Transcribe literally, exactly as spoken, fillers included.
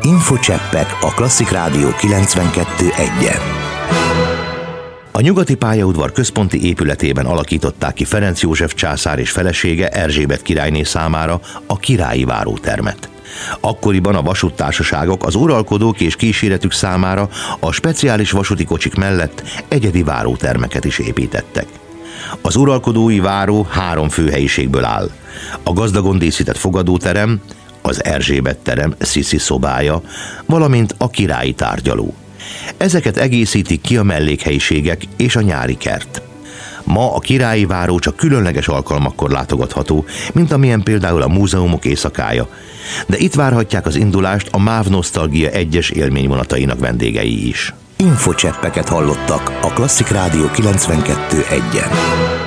Infocseppek a Klasszik Rádió kilencvenkettő egyen. A Nyugati pályaudvar központi épületében alakították ki Ferenc József császár és felesége Erzsébet királyné számára a királyi várótermet. Akkoriban a vasúttársaságok az uralkodók és kíséretük számára a speciális vasúti kocsik mellett egyedi várótermeket is építettek. Az uralkodói váró három főhelyiségből áll: a gazdagon díszített fogadóterem, az Erzsébet terem Sziszi szobája, valamint a királyi tárgyaló. Ezeket egészítik ki a mellékhelyiségek és a nyári kert. Ma a királyi váró csak különleges alkalmakkor látogatható, mint amilyen például a múzeumok éjszakája, de itt várhatják az indulást a MÁV Nosztalgia egyes élményvonatainak vendégei is. Infocseppeket hallottak a Klasszik Rádió kilencvenkettő egyen.